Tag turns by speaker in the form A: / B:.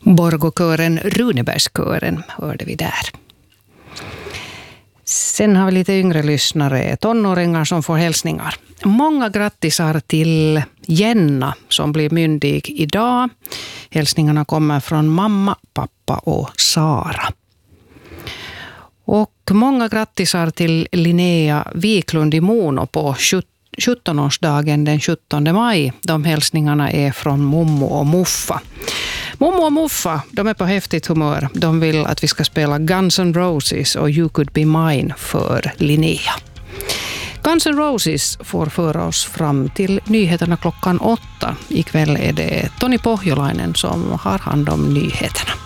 A: Borgåkören Runebergskören hörde vi där. Sen har vi lite yngre lyssnare, tonåringar som får hälsningar. Många grattisar till Jenna som blir myndig idag. Hälsningarna kommer från mamma, pappa och Sara. Och många grattisar till Linnea Wiklund i Mono på 17-årsdagen den 17 maj. De hälsningarna är från Mommo och Muffa. Mommo och Muffa, de är på häftigt humör. De vill att vi ska spela Guns N' Roses och You Could Be Mine för Linnea. Guns N' Roses får föra oss fram till nyheterna klockan 8. Ikväll är det Toni Pohjolainen som har hand om nyheterna.